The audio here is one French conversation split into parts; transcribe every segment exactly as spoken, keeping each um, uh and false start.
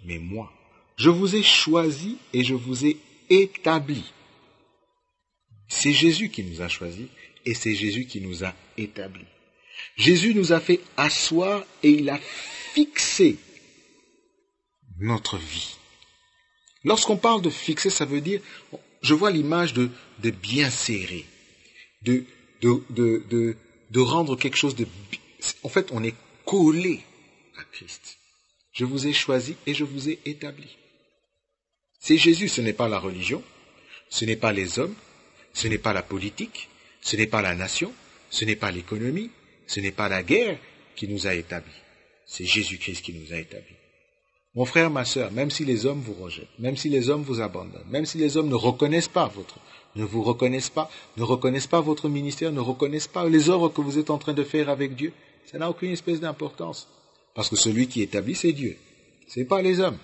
mais moi. Je vous ai choisi et je vous ai établi. C'est Jésus qui nous a choisis et c'est Jésus qui nous a établis. Jésus nous a fait asseoir et il a fixé notre vie. Lorsqu'on parle de fixer, ça veut dire, je vois l'image de, de bien serrer, de, de, de, de, de rendre quelque chose de... En fait, on est collé à Christ. Je vous ai choisi et je vous ai établi. C'est Jésus, ce n'est pas la religion, ce n'est pas les hommes, ce n'est pas la politique, ce n'est pas la nation, ce n'est pas l'économie, ce n'est pas la guerre qui nous a établis. C'est Jésus-Christ qui nous a établis. Mon frère, ma sœur, même si les hommes vous rejettent, même si les hommes vous abandonnent, même si les hommes ne reconnaissent pas votre, ne vous reconnaissent pas, ne reconnaissent pas votre ministère, ne reconnaissent pas les œuvres que vous êtes en train de faire avec Dieu, ça n'a aucune espèce d'importance. Parce que celui qui établit, c'est Dieu. Ce n'est pas les hommes.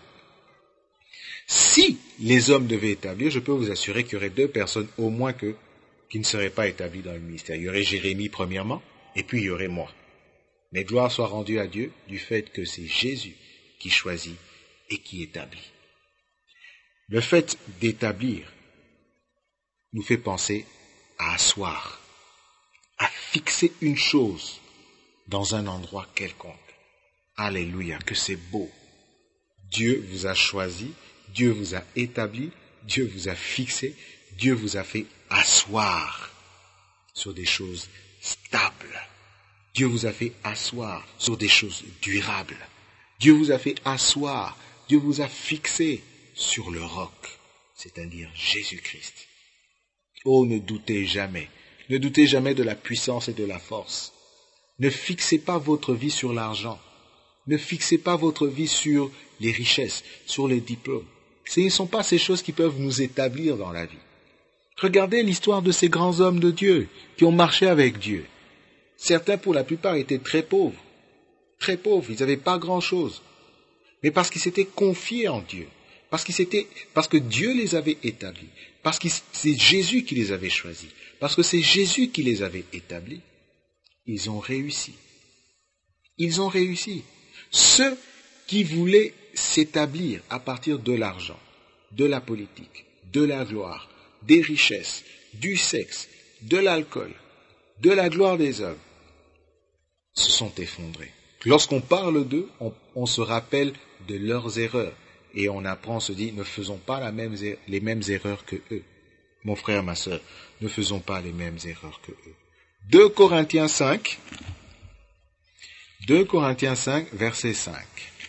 Si les hommes devaient établir, je peux vous assurer qu'il y aurait deux personnes au moins que, qui ne seraient pas établies dans le ministère. Il y aurait Jérémie premièrement, et puis il y aurait moi. Mais gloire soit rendue à Dieu du fait que c'est Jésus qui choisit et qui établit. Le fait d'établir nous fait penser à asseoir, à fixer une chose dans un endroit quelconque. Alléluia, que c'est beau. Dieu vous a choisi, Dieu vous a établi, Dieu vous a fixé, Dieu vous a fait asseoir sur des choses stables. Dieu vous a fait asseoir sur des choses durables. Dieu vous a fait asseoir, Dieu vous a fixé sur le roc, c'est-à-dire Jésus-Christ. Oh, ne doutez jamais, ne doutez jamais de la puissance et de la force. Ne fixez pas votre vie sur l'argent. Ne fixez pas votre vie sur les richesses, sur les diplômes. Ce ne sont pas ces choses qui peuvent nous établir dans la vie. Regardez l'histoire de ces grands hommes de Dieu qui ont marché avec Dieu. Certains, pour la plupart, étaient très pauvres. Très pauvres, ils n'avaient pas grand-chose. Mais parce qu'ils s'étaient confiés en Dieu, parce, qu'ils s'étaient, parce que Dieu les avait établis, parce que c'est Jésus qui les avait choisis, parce que c'est Jésus qui les avait établis, ils ont réussi. Ils ont réussi. Ceux qui voulaient s'établir à partir de l'argent, de la politique, de la gloire, des richesses, du sexe, de l'alcool, de la gloire des hommes, se sont effondrés. Lorsqu'on parle d'eux, on, on se rappelle de leurs erreurs et on apprend, on se dit, ne faisons pas la même, les mêmes erreurs que eux. Mon frère, ma sœur, ne faisons pas les mêmes erreurs que eux. deux Corinthiens cinq, deux Corinthiens cinq, verset cinq.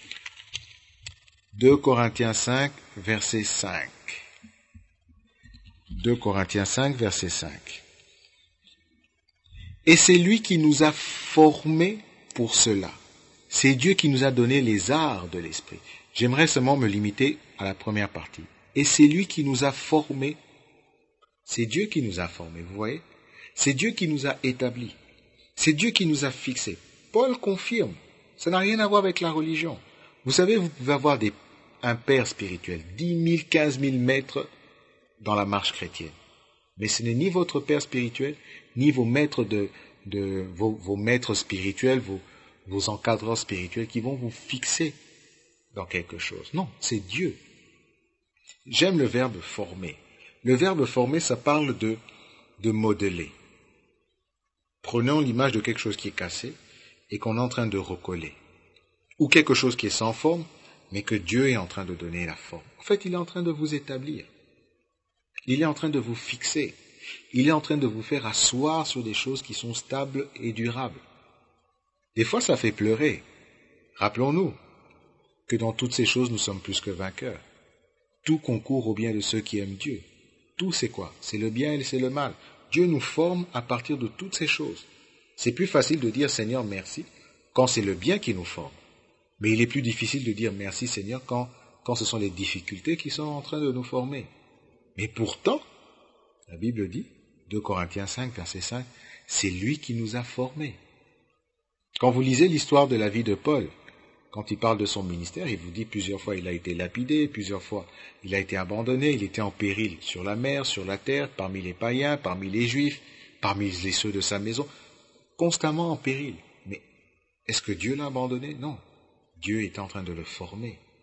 deux Corinthiens cinq, verset cinq. deux Corinthiens cinq, verset cinq. Et c'est lui qui nous a formés pour cela. C'est Dieu qui nous a donné les arts de l'esprit. J'aimerais seulement me limiter à la première partie. Et c'est lui qui nous a formés. C'est Dieu qui nous a formés, vous voyez? C'est Dieu qui nous a établis. C'est Dieu qui nous a fixés. Paul confirme. Ça n'a rien à voir avec la religion. Vous savez, vous pouvez avoir des, un père spirituel, dix mille, quinze mille mètres dans la marche chrétienne. Mais ce n'est ni votre père spirituel, ni vos maîtres de, de vos, vos maîtres spirituels, vos, vos encadreurs spirituels qui vont vous fixer dans quelque chose. Non, c'est Dieu. J'aime le verbe former. Le verbe former, ça parle de, de modeler. Prenons l'image de quelque chose qui est cassé et qu'on est en train de recoller. Ou quelque chose qui est sans forme, mais que Dieu est en train de donner la forme. En fait, il est en train de vous établir. Il est en train de vous fixer. Il est en train de vous faire asseoir sur des choses qui sont stables et durables. Des fois, ça fait pleurer. Rappelons-nous que dans toutes ces choses, nous sommes plus que vainqueurs. Tout concourt au bien de ceux qui aiment Dieu. Tout, c'est quoi? C'est le bien et c'est le mal. Dieu nous forme à partir de toutes ces choses. C'est plus facile de dire Seigneur merci quand c'est le bien qui nous forme. Mais il est plus difficile de dire merci Seigneur quand, quand ce sont les difficultés qui sont en train de nous former. Mais pourtant, la Bible dit, deux Corinthiens cinq, verset cinq, c'est lui qui nous a formés. Quand vous lisez l'histoire de la vie de Paul, quand il parle de son ministère, il vous dit plusieurs fois il a été lapidé, plusieurs fois il a été abandonné, il était en péril sur la mer, sur la terre, parmi les païens, parmi les juifs, parmi les ceux de sa maison, constamment en péril. Mais est-ce que Dieu l'a abandonné? Non. Dieu est en train de le former.